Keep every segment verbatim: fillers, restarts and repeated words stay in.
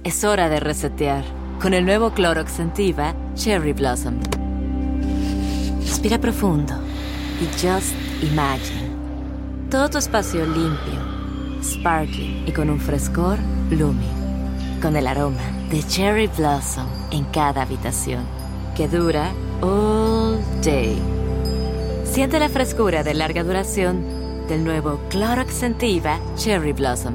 Es hora de resetear con el nuevo Clorox Scentiva Cherry Blossom. Respira profundo y just imagine. Todo tu espacio limpio, sparkling y con un frescor blooming. Con el aroma de Cherry Blossom en cada habitación, que dura all day. Siente la frescura de larga duración del nuevo Clorox Scentiva Cherry Blossom.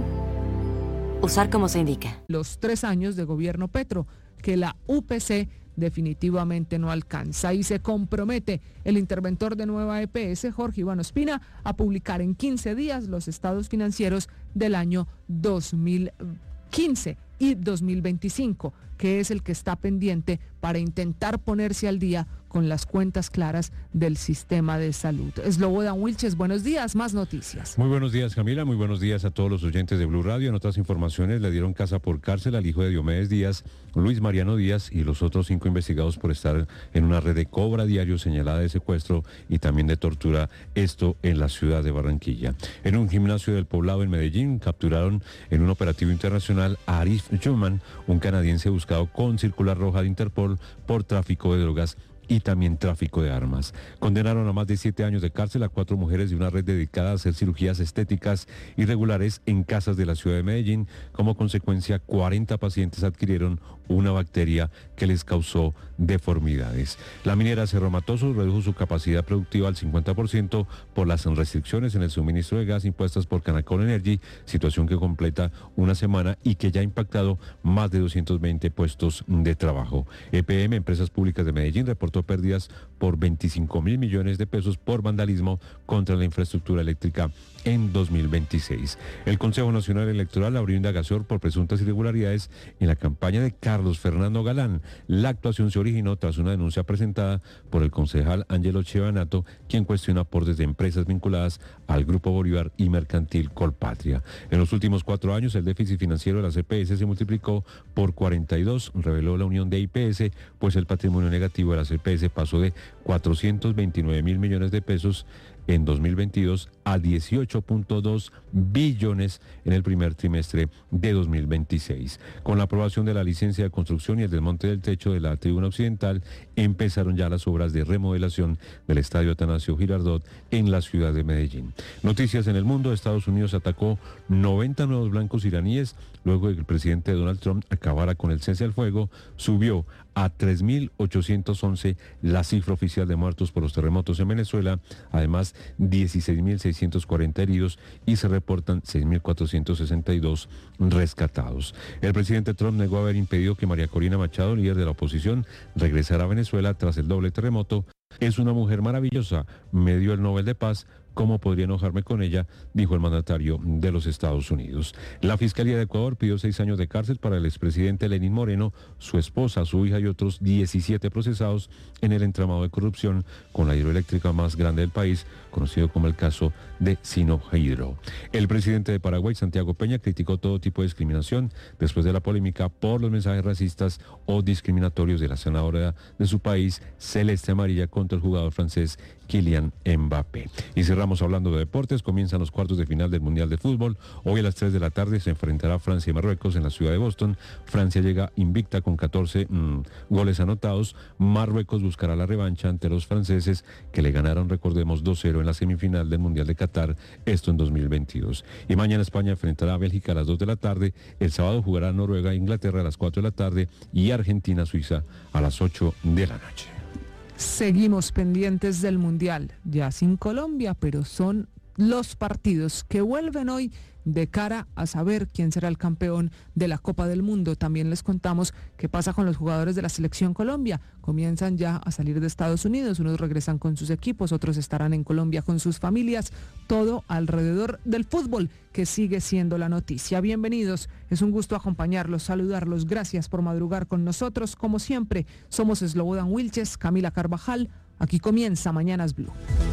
Usar como se indica. Los tres años de gobierno Petro, que la U P C definitivamente no alcanza, y se compromete el interventor de Nueva E P S, Jorge Iván Ospina, a publicar en quince días los estados financieros del año dos mil quince y dos mil veinticinco, que es el que está pendiente para intentar ponerse al día con las cuentas claras del sistema de salud. Slobodan Wilches, buenos días, más noticias. Muy buenos días, Camila, muy buenos días a todos los oyentes de Blue Radio. En otras informaciones, le dieron casa por cárcel al hijo de Diomedes Díaz, Luis Mariano Díaz, y los otros cinco investigados por estar en una red de cobra diario señalada de secuestro y también de tortura, esto en la ciudad de Barranquilla. En un gimnasio del Poblado en Medellín, capturaron en un operativo internacional a Arif Juman, un canadiense buscado con circular roja de Interpol por tráfico de drogas y también tráfico de armas. Condenaron a más de siete años de cárcel a cuatro mujeres de una red dedicada a hacer cirugías estéticas irregulares en casas de la ciudad de Medellín. Como consecuencia, cuarenta pacientes adquirieron una bacteria que les causó deformidades. La minera Cerro Matoso redujo su capacidad productiva al cincuenta por ciento por las restricciones en el suministro de gas impuestas por Canacol Energy, situación que completa una semana y que ya ha impactado más de doscientos veinte puestos de trabajo. E P M, Empresas Públicas de Medellín, reportó pérdidas por veinticinco mil millones de pesos por vandalismo contra la infraestructura eléctrica en dos mil veintiséis. El Consejo Nacional Electoral abrió indagación por presuntas irregularidades en la campaña de Carlos Fernando Galán. La actuación se originó tras una denuncia presentada por el concejal Ángelo Chevanato, quien cuestiona aportes de empresas vinculadas al Grupo Bolívar y Mercantil Colpatria. En los últimos cuatro años, el déficit financiero de las E P S se multiplicó por cuarenta y dos, reveló la Unión de I P S, pues el patrimonio negativo de las E P S pasó de cuatrocientos veintinueve mil millones de pesos en dos mil veintidós a dieciocho punto dos billones en el primer trimestre de dos mil veintiséis. Con la aprobación de la licencia de construcción y el desmonte del techo de la tribuna occidental, empezaron ya las obras de remodelación del estadio Atanasio Girardot en la ciudad de Medellín. Noticias en el mundo: Estados Unidos atacó noventa nuevos blancos iraníes luego de que el presidente Donald Trump acabara con el cese al fuego. Subió a tres mil ochocientos once la cifra oficial de muertos por los terremotos en Venezuela, además dieciséis mil seiscientos cuarenta heridos y se reportan seis mil cuatrocientos sesenta y dos rescatados. El presidente Trump negó haber impedido que María Corina Machado, líder de la oposición, regresara a Venezuela tras el doble terremoto. Es una mujer maravillosa, me dio el Nobel de Paz. ¿Cómo podría enojarme con ella?, dijo el mandatario de los Estados Unidos. La Fiscalía de Ecuador pidió seis años de cárcel para el expresidente Lenín Moreno, su esposa, su hija y otros diecisiete procesados en el entramado de corrupción con la hidroeléctrica más grande del país, conocido como el caso de Sinohydro. El presidente de Paraguay, Santiago Peña, criticó todo tipo de discriminación después de la polémica por los mensajes racistas o discriminatorios de la senadora de su país, Celeste Amarilla, contra el jugador francés Kylian Mbappé. Y cerramos hablando de deportes. Comienzan los cuartos de final del Mundial de Fútbol. Hoy a las tres de la tarde se enfrentará Francia y Marruecos en la ciudad de Boston. Francia llega invicta con catorce mmm, goles anotados. Marruecos buscará la revancha ante los franceses, que le ganaron, recordemos, dos cero en la semifinal del Mundial de Qatar, esto en dos mil veintidós. Y mañana España enfrentará a Bélgica a las dos de la tarde. El sábado jugará Noruega e Inglaterra a las cuatro de la tarde y Argentina-Suiza a las ocho de la noche. Seguimos pendientes del Mundial, ya sin Colombia, pero son los partidos que vuelven hoy de cara a saber quién será el campeón de la Copa del Mundo. También les contamos qué pasa con los jugadores de la Selección Colombia. Comienzan ya a salir de Estados Unidos, unos regresan con sus equipos, otros estarán en Colombia con sus familias. Todo alrededor del fútbol, que sigue siendo la noticia. Bienvenidos, es un gusto acompañarlos, saludarlos. Gracias por madrugar con nosotros. Como siempre, somos Slobodan Wilches, Camila Carvajal. Aquí comienza Mañanas Blue.